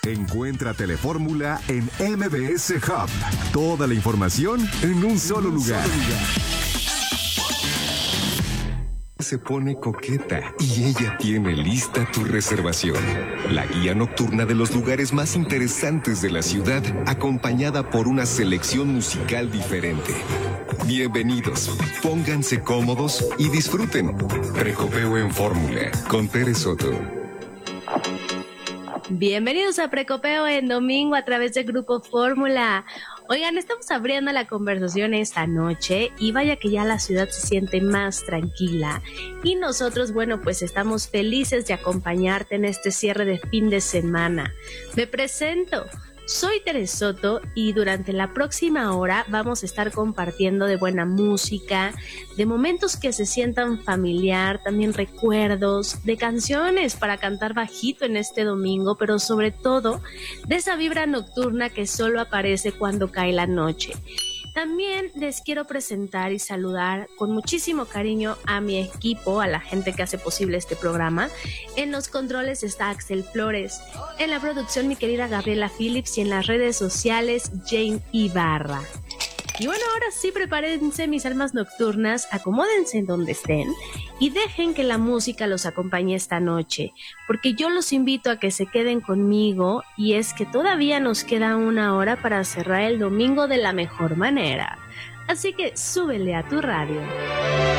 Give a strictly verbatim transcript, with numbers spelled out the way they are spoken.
Encuentra Telefórmula en M B S Hub. Toda la información en un solo lugar. Se pone coqueta y ella tiene lista tu reservación. La guía nocturna de los lugares más interesantes de la ciudad, acompañada por una selección musical diferente. Bienvenidos, pónganse cómodos y disfruten. Precopeo en Fórmula con Tere Soto. Bienvenidos a Precopeo en domingo a través de Grupo Fórmula. Oigan, estamos abriendo la conversación esta noche y vaya que ya la ciudad se siente más tranquila. Y nosotros, bueno, pues estamos felices de acompañarte en este cierre de fin de semana. Me presento. Soy Tere Soto y durante la próxima hora vamos a estar compartiendo de buena música, de momentos que se sientan familiar, también recuerdos, de canciones para cantar bajito en este domingo, pero sobre todo de esa vibra nocturna que solo aparece cuando cae la noche. También les quiero presentar y saludar con muchísimo cariño a mi equipo, a la gente que hace posible este programa. En los controles está Axel Flores, en la producción mi querida Gabriela Phillips y en las redes sociales Jane Ibarra. Y bueno, ahora sí, prepárense mis almas nocturnas, acomódense en donde estén y dejen que la música los acompañe esta noche, porque yo los invito a que se queden conmigo y es que todavía nos queda una hora para cerrar el domingo de la mejor manera. Así que súbele a tu radio.